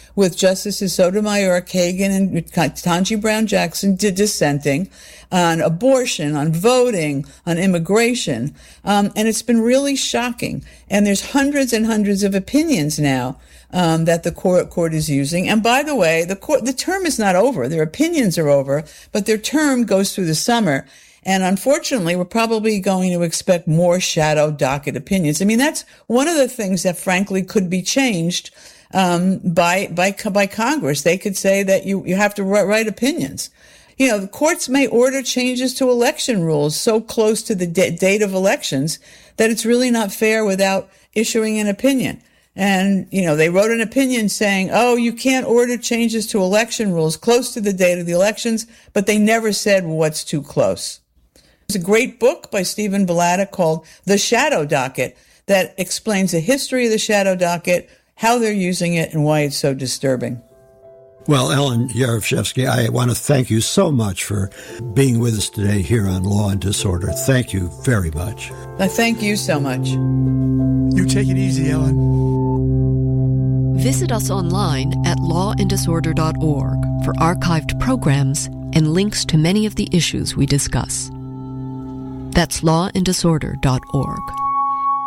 with Justices Sotomayor, Kagan, and Ketanji Brown Jackson dissenting on abortion, on voting, on immigration. And it's been really shocking. And there's hundreds and hundreds of opinions now that the court is using. And by the way, the term is not over. Their opinions are over, but their term goes through the summer. And unfortunately, we're probably going to expect more shadow docket opinions. I mean, that's one of the things that frankly could be changed by Congress. They could say that you have to write opinions. You know, the courts may order changes to election rules so close to the date of elections that it's really not fair without issuing an opinion. And, you know, they wrote an opinion saying, oh, you can't order changes to election rules close to the date of the elections, but they never said what's too close. There's a great book by Stephen Valada called The Shadow Docket that explains the history of the shadow docket, how they're using it, and why it's so disturbing. Well, Ellen Yaroshevsky, I want to thank you so much for being with us today here on Law and Disorder. Thank you very much. I thank you so much. You take it easy, Ellen. Visit us online at lawanddisorder.org for archived programs and links to many of the issues we discuss. That's lawanddisorder.org.